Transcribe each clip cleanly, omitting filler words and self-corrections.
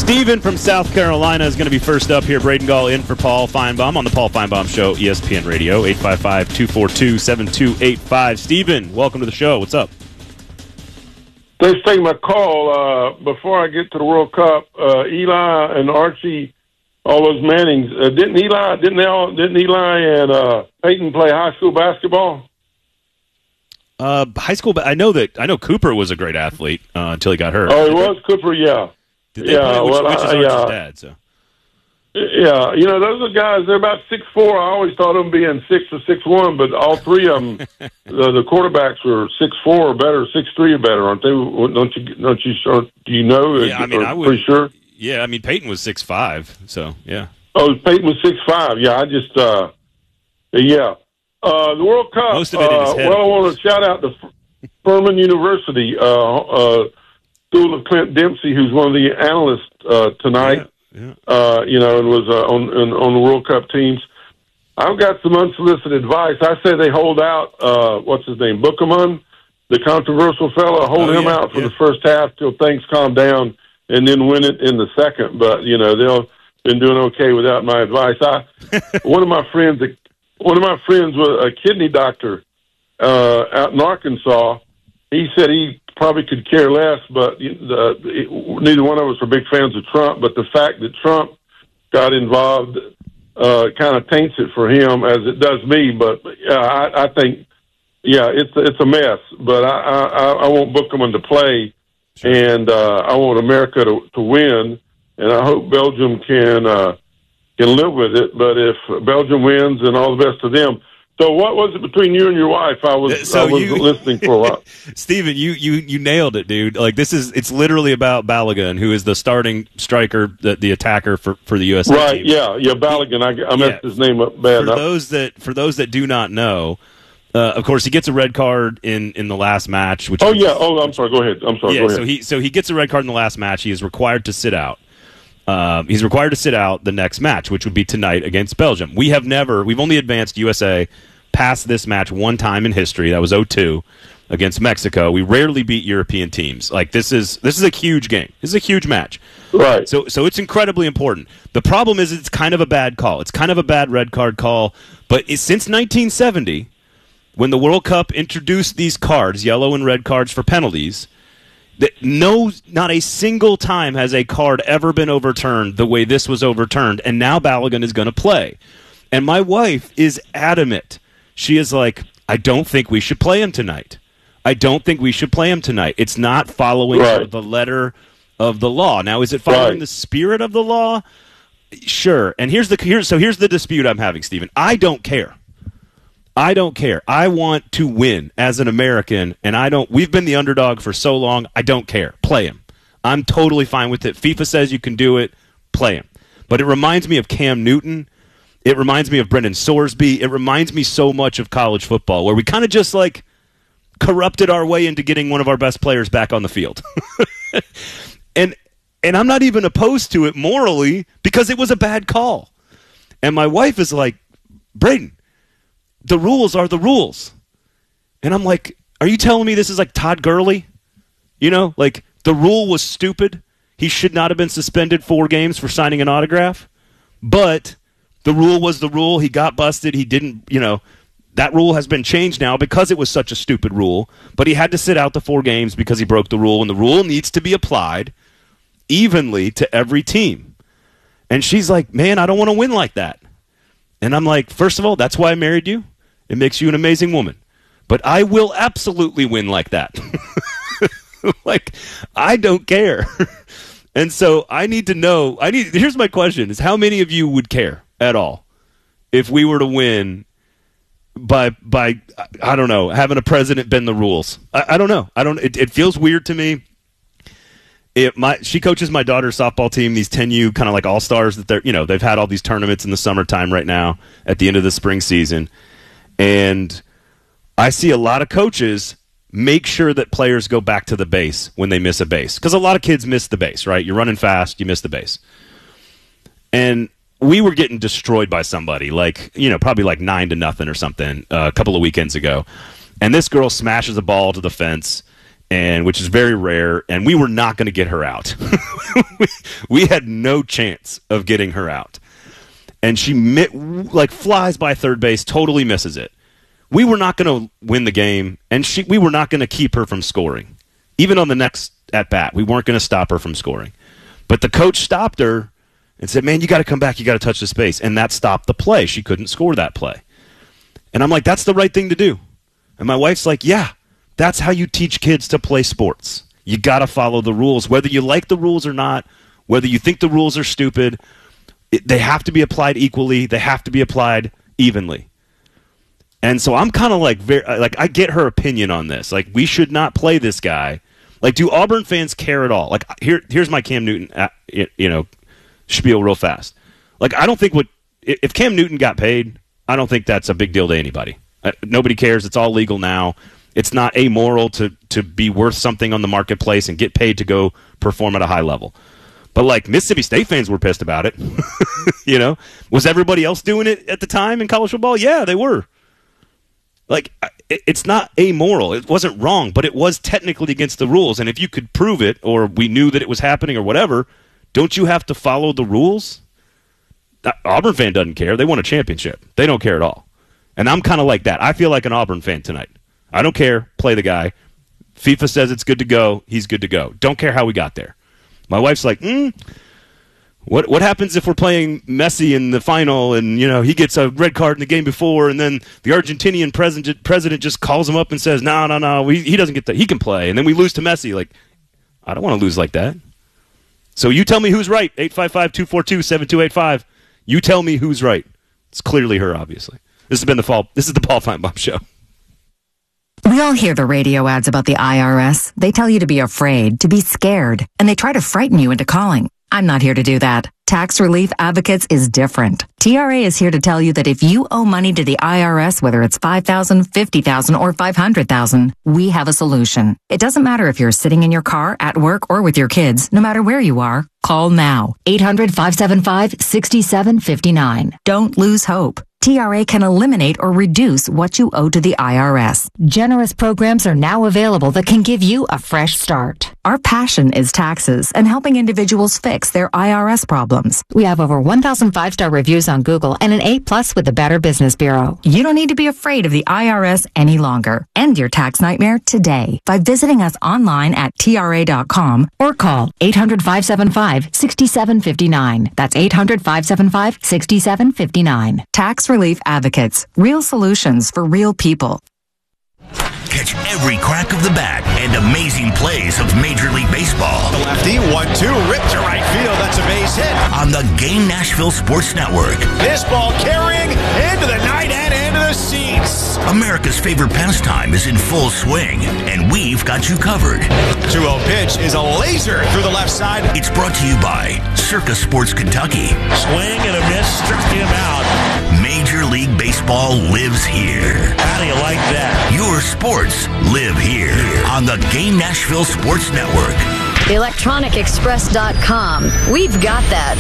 Steven from South Carolina is going to be first up here. Braden Gall in for Paul Feinbaum on the Paul Feinbaum Show, ESPN Radio, 855-242-7285. Steven, welcome to the show. What's up? Thanks for taking my call. Before I get to the World Cup, Eli and Archie, all those Mannings, didn't Eli and Peyton play high school basketball? High school, I know Cooper was a great athlete until he got hurt. Oh, he was Cooper, yeah. Did they play? Which is Archie's dad, so. Yeah, those are guys, they're about 6'4". I always thought them being 6 or 6'1", but all three of them, the quarterbacks were 6'4" or better, 6'3" or better, aren't they? Don't you do you know? Yeah, I would. Pretty sure? Yeah, Peyton was 6'5", so, yeah. Oh, Peyton was 6'5". Yeah, the World Cup. Most of it in his head. I want to shout out to Furman University, School of Clint Dempsey, who's one of the analysts tonight. Yeah. And was on the World Cup teams. I've got some unsolicited advice. I say they hold out. What's his name? Bookerman, the controversial fellow. Hold him out for the first half till things calm down, and then win it in the second. But they've been doing okay without my advice. One of my friends was a kidney doctor out in Arkansas. He said he probably could care less, but neither one of us are big fans of Trump. But the fact that Trump got involved kind of taints it for him, as it does me. But I think, it's a mess. But I want Bookerman to play, and I want America to win, and I hope Belgium can live with it. But if Belgium wins, then all the best to them. So what was it between you and your wife? I was listening for a while. Steven, you nailed it, dude. Like it's literally about Balogun, who is the starting striker, the attacker for the USA right, team. Yeah, Balogun. I messed his name up bad. For those that do not know, of course, he gets a red card in the last match. I'm sorry. Go ahead. Go ahead. So he gets a red card in the last match. He is required to sit out. He's required to sit out the next match, which would be tonight against Belgium. We've only advanced USA past this match one time in history. That was 0-2 against Mexico. We rarely beat European teams. Like this is a huge game. This is a huge match. Right. So it's incredibly important. The problem is it's kind of a bad call. It's kind of a bad red card call. But since 1970, when the World Cup introduced these cards, yellow and red cards for penalties, not a single time has a card ever been overturned the way this was overturned, and now Balogun is going to play. And my wife is adamant. She is like, I don't think we should play him tonight. It's not following the letter of the law. Now, is it following the spirit of the law? Sure. And here's the dispute I'm having, Stephen. I don't care. I want to win as an American, and we've been the underdog for so long, I don't care. Play him. I'm totally fine with it. FIFA says you can do it. Play him. But it reminds me of Cam Newton. It reminds me of Brendan Sorsby. It reminds me so much of college football, where we kind of just corrupted our way into getting one of our best players back on the field. And I'm not even opposed to it morally because it was a bad call. And my wife is like, Braden, the rules are the rules. And I'm like, are you telling me this is like Todd Gurley? The rule was stupid. He should not have been suspended 4 games for signing an autograph. But the rule was the rule. He got busted. He didn't, that rule has been changed now because it was such a stupid rule. But he had to sit out the 4 games because he broke the rule. And the rule needs to be applied evenly to every team. And she's like, man, I don't want to win like that. And I'm like, first of all, that's why I married you. It makes you an amazing woman. But I will absolutely win like that. I don't care. And so I need to know, here's my question, is how many of you would care at all if we were to win by I don't know, having a president bend the rules? I don't know. It feels weird to me. She coaches my daughter's softball team, these 10U kind of like all-stars that they've had all these tournaments in the summertime right now at the end of the spring season. And I see a lot of coaches make sure that players go back to the base when they miss a base. Because a lot of kids miss the base, right? You're running fast, you miss the base. And we were getting destroyed by somebody, probably 9-0 or something a couple of weekends ago. And this girl smashes a ball to the fence, and which is very rare, and we were not going to get her out. We had no chance of getting her out. And she flies by third base, totally misses it. We were not going to win the game, and we were not going to keep her from scoring. Even on the next at-bat, we weren't going to stop her from scoring. But the coach stopped her and said, man, you got to come back, you got to touch the space. And that stopped the play. She couldn't score that play. And I'm like, that's the right thing to do. And my wife's like, yeah, that's how you teach kids to play sports. You got to follow the rules, whether you like the rules or not, whether you think the rules are stupid. They have to be applied equally. They have to be applied evenly. And so I'm kind of I get her opinion on this. Like, we should not play this guy. Like, do Auburn fans care at all? Like, here's my Cam Newton, spiel real fast. Like, I don't think if Cam Newton got paid, I don't think that's a big deal to anybody. Nobody cares. It's all legal now. It's not amoral to be worth something on the marketplace and get paid to go perform at a high level. But, like, Mississippi State fans were pissed about it. Was everybody else doing it at the time in college football? Yeah, they were. Like, it's not amoral. It wasn't wrong, but it was technically against the rules. And if you could prove it, or we knew that it was happening or whatever, don't you have to follow the rules? Auburn fan doesn't care. They won a championship. They don't care at all. And I'm kind of like that. I feel like an Auburn fan tonight. I don't care. Play the guy. FIFA says it's good to go. He's good to go. Don't care how we got there. My wife's like, What happens if we're playing Messi in the final and, he gets a red card in the game before, and then the Argentinian president just calls him up and says, no, he doesn't get that. He can play. And then we lose to Messi. Like, I don't want to lose like that. So you tell me who's right. 855-242-7285. You tell me who's right. It's clearly her, obviously. This is the Paul Finebaum Show. We all hear the radio ads about the IRS. They tell you to be afraid, to be scared, and they try to frighten you into calling. I'm not here to do that. Tax Relief Advocates is different. TRA is here to tell you that if you owe money to the IRS, whether it's $5,000, $50,000, or $500,000, we have a solution. It doesn't matter if you're sitting in your car, at work, or with your kids. No matter where you are, call now. 800-575-6759. Don't lose hope. TRA can eliminate or reduce what you owe to the IRS. Generous programs are now available that can give you a fresh start. Our passion is taxes and helping individuals fix their IRS problems. We have over 1,000 5-star reviews on Google and an A+ with the Better Business Bureau. You don't need to be afraid of the IRS any longer. End your tax nightmare today by visiting us online at TRA.com or call 800-575-6759. That's 800-575-6759. Tax Relief Advocates. Real solutions for real people. Catch every crack of the bat and amazing plays of Major League Baseball. The lefty, 1-2, ripped to right field. That's a base hit. On the Game Nashville Sports Network. This ball carrying into the night and into the seats. America's favorite pastime is in full swing, and we've got you covered. 2-0 pitch is a laser through the left side. It's brought to you by Circa Sports Kentucky. Swing and a miss, struck him out. Major League Baseball lives here. How do you like that? Your sports live here on the Game Nashville Sports Network. ElectronicExpress.com. We've got that.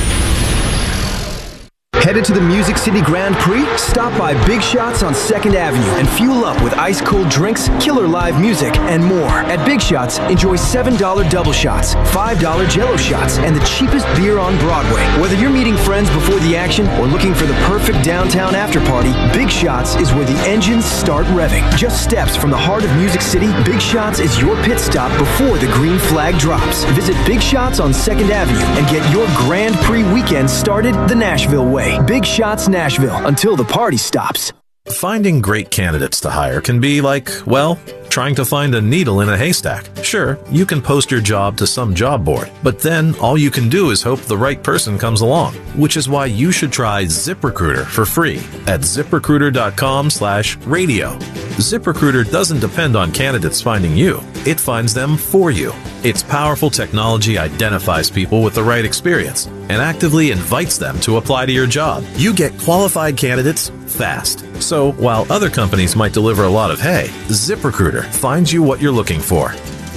Headed to the Music City Grand Prix? Stop by Big Shots on 2nd Avenue and fuel up with ice-cold drinks, killer live music, and more. At Big Shots, enjoy $7 double shots, $5 Jell-O shots, and the cheapest beer on Broadway. Whether you're meeting friends before the action or looking for the perfect downtown after-party, Big Shots is where the engines start revving. Just steps from the heart of Music City, Big Shots is your pit stop before the green flag drops. Visit Big Shots on 2nd Avenue and get your Grand Prix weekend started the Nashville way. Big Shots Nashville, until the party stops. Finding great candidates to hire can be like, well, trying to find a needle in a haystack. Sure, you can post your job to some job board, but then all you can do is hope the right person comes along, which is why you should try ZipRecruiter for free at ZipRecruiter.com/radio. ZipRecruiter doesn't depend on candidates finding you. It finds them for you. Its powerful technology identifies people with the right experience and actively invites them to apply to your job. You get qualified candidates fast. So while other companies might deliver a lot of hay, ZipRecruiter finds you what you're looking for.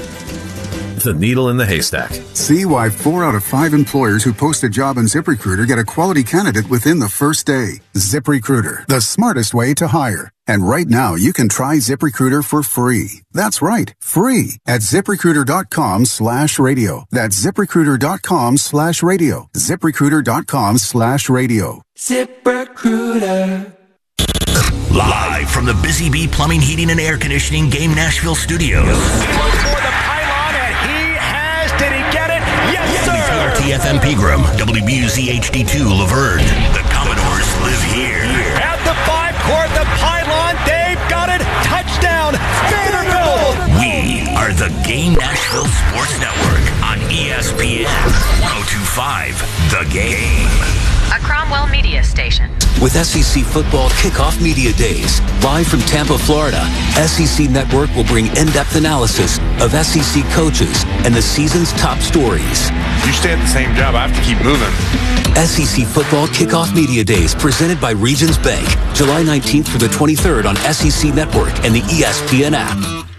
The needle in the haystack. See why 4 out of 5 employers who post a job on ZipRecruiter get a quality candidate within the first day. ZipRecruiter, the smartest way to hire. And right now, you can try ZipRecruiter for free. That's right, free at ZipRecruiter.com/radio. That's ZipRecruiter.com/radio. ZipRecruiter.com/radio. ZipRecruiter. Live from the Busy Bee Plumbing, Heating, and Air Conditioning Game Nashville Studios. For the pylon, and did he get it? Yes, sir! TFM Pegram, WBUZ HD2 Laverne. The Commodores live here. At the 5-court, the pylon, they've got it. Touchdown, Vanderbilt! We are the Game Nashville Sports Network on ESPN 102.5 The Game. A Cromwell media station. With SEC Football Kickoff Media Days, live from Tampa, Florida, SEC Network will bring in-depth analysis of SEC coaches and the season's top stories. You stay at the same job, I have to keep moving. SEC Football Kickoff Media Days, presented by Regions Bank, July 19th through the 23rd on SEC Network and the ESPN app.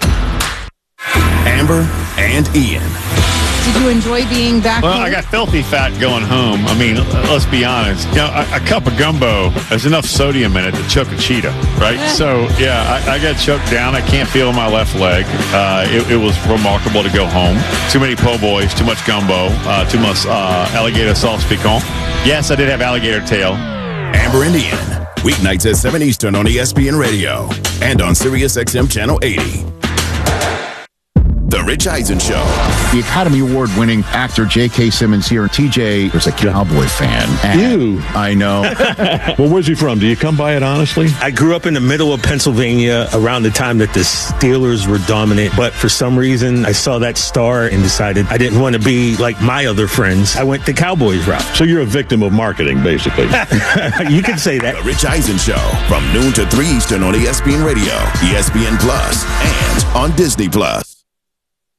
Amber and Ian. Did you enjoy being back Well, home? I got filthy fat going home. I mean, let's be honest. You know, a cup of gumbo, there's enough sodium in it to choke a cheetah, right? So, yeah, I got choked down. I can't feel my left leg. It was remarkable to go home. Too many po' boys, too much gumbo, too much alligator sauce piquant. Yes, I did have alligator tail. Amber and Ian. Weeknights at 7 Eastern on ESPN Radio and on Sirius XM Channel 80. The Rich Eisen Show. The Academy Award-winning actor J.K. Simmons here. TJ is a Cowboy fan. You? I know. Well, where's he from? Do you come by it honestly? I grew up in the middle of Pennsylvania around the time that the Steelers were dominant, but for some reason I saw that star and decided I didn't want to be like my other friends. I went the Cowboys route. So you're a victim of marketing, basically. You can say that. The Rich Eisen Show from noon to 3 Eastern on ESPN Radio, ESPN Plus, and on Disney Plus.